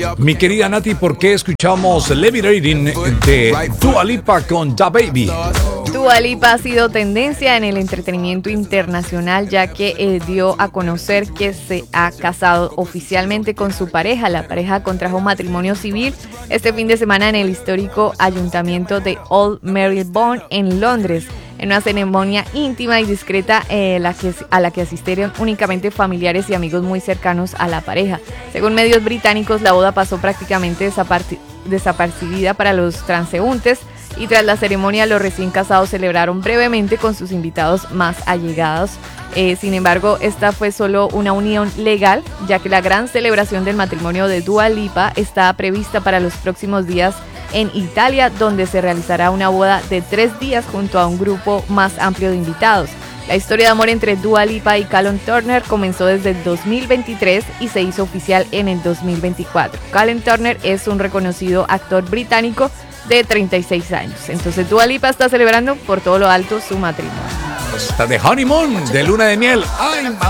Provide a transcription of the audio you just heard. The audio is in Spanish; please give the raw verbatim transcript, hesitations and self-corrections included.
Mi querida Nati, ¿por qué escuchamos Levitating de Dua Lipa con DaBaby? Dua Lipa ha sido tendencia en el entretenimiento internacional, ya que eh, dio a conocer que se ha casado oficialmente con su pareja. La pareja contrajo matrimonio civil este fin de semana en el histórico ayuntamiento de Old Marylebone en Londres, en una ceremonia íntima y discreta eh, la que, a la que asistieron únicamente familiares y amigos muy cercanos a la pareja. Según medios británicos, la boda pasó prácticamente desapar- desapercibida para los transeúntes, y tras la ceremonia los recién casados celebraron brevemente con sus invitados más allegados. Eh, sin embargo, esta fue solo una unión legal, ya que la gran celebración del matrimonio de Dua Lipa está prevista para los próximos días en Italia, donde se realizará una boda de tres días junto a un grupo más amplio de invitados. La historia de amor entre Dua Lipa y Callum Turner comenzó desde el dos mil veintitrés y se hizo oficial en el dos mil veinticuatro. Callum Turner es un reconocido actor británico de treinta y seis años. Entonces Dua Lipa está celebrando por todo lo alto su matrimonio. Está de honeymoon, de luna de miel. ¡Ay, mamá!